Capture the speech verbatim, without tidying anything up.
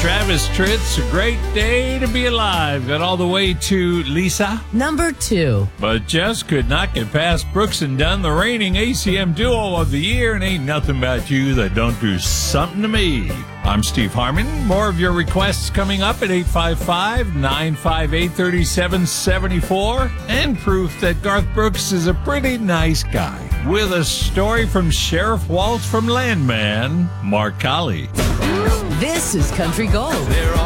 Travis Tritt's A Great Day to Be Alive got all the way to Lisa, Number two. but just could not get past Brooks and Dunn, the reigning A C M duo of the year, and ain't nothing about you that don't do something to me. I'm Steve Harmon. More of your requests coming up at eight five five, nine five eight, three seven seven four, and proof that Garth Brooks is a pretty nice guy. With a story from Sheriff Waltz from Landman, Mark Colley. This is Country Gold.